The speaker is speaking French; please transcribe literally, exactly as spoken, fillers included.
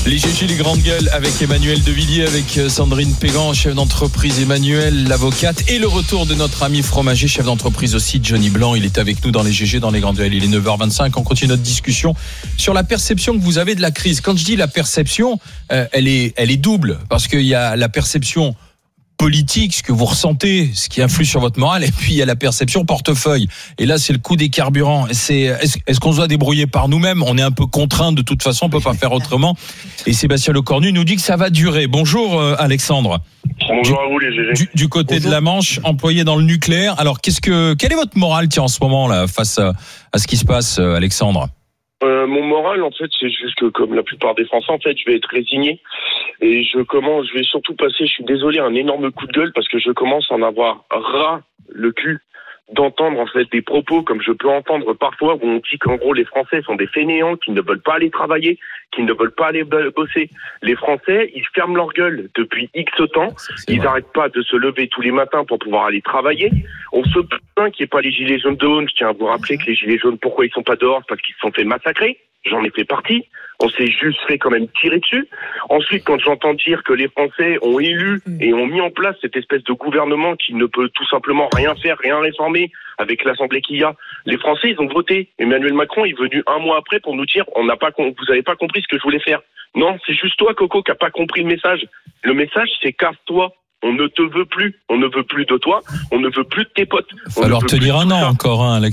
Les G G, les grandes gueules avec Emmanuel Devilliers, avec Sandrine Pégan, chef d'entreprise, Emmanuel, l'avocate, et le retour de notre ami fromager, chef d'entreprise aussi, Johnny Blanc. Il est avec nous dans les G G, dans les grandes gueules. Il est neuf heures vingt-cinq. On continue notre discussion sur la perception que vous avez de la crise. Quand je dis la perception, euh, elle est, elle est double, parce qu'il y a la perception politique, ce que vous ressentez, ce qui influe sur votre morale, et puis il y a la perception portefeuille. Et là, c'est le coût des carburants. C'est, est-ce, est-ce qu'on se doit débrouiller par nous-mêmes ? On est un peu contraint de toute façon, on peut pas faire autrement. Et Sébastien Lecornu nous dit que ça va durer. Bonjour euh, Alexandre. Bonjour du, à vous les G G. Du, du côté Bonjour. De la Manche, employé dans le nucléaire. Alors, qu'est-ce que, quelle est votre morale tiens, en ce moment là, face à, à ce qui se passe, euh, Alexandre ? Euh, mon moral, en fait, c'est juste que, comme la plupart des Français, en fait, je vais être résigné. Et je commence, je vais surtout passer, je suis désolé, un énorme coup de gueule parce que je commence à en avoir ras le cul d'entendre, en fait, des propos comme je peux entendre parfois où on dit qu'en gros, les Français sont des fainéants, qui ne veulent pas aller travailler, qui ne veulent pas aller bosser. Les Français, ils ferment leur gueule depuis X temps. Ils n'arrêtent pas de se lever tous les matins pour pouvoir aller travailler. On se plaint qu'il n'y ait pas les gilets jaunes dehors. Je tiens à vous rappeler que les gilets jaunes, pourquoi ils sont pas dehors? Parce qu'ils se sont fait massacrer. J'en ai fait partie. On s'est juste fait quand même tirer dessus. Ensuite, quand j'entends dire que les Français ont élu et ont mis en place cette espèce de gouvernement qui ne peut tout simplement rien faire, rien réformer avec l'Assemblée qu'il y a, les Français, ils ont voté. Emmanuel Macron est venu un mois après pour nous dire on n'a pas, vous n'avez pas compris ce que je voulais faire. Non, c'est juste toi, Coco, qui n'a pas compris le message. Le message, c'est casse-toi. On ne te veut plus. On ne veut plus de toi. On ne veut plus de tes potes. Il va falloir tenir un an encore, hein, Alex.